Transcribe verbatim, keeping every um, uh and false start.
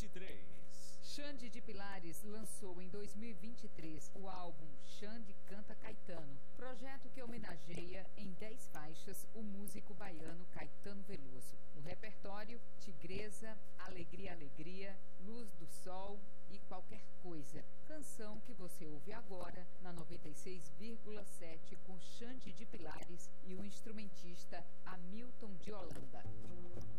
vinte e três. Xande de Pilares lançou em dois mil e vinte e três o álbum Xande Canta Caetano, projeto que homenageia em dez faixas o músico baiano Caetano Veloso. No repertório, Tigresa, Alegria, Alegria, Luz do Sol e Qualquer Coisa, canção que você ouve agora na noventa e seis vírgula sete com Xande de Pilares e o instrumentista Hamilton de Holanda.